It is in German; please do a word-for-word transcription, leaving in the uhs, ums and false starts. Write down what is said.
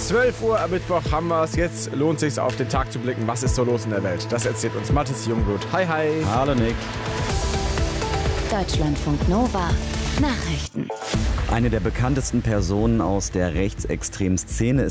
zwölf Uhr am Mittwoch haben wir es. Jetzt lohnt es sich, auf den Tag zu blicken. Was ist so los in der Welt? Das erzählt uns Mathis Jungblut. Hi, hi. Hallo, Nick. Deutschlandfunk Nova. Nachrichten. Eine der bekanntesten Personen aus der rechtsextremen Szene ist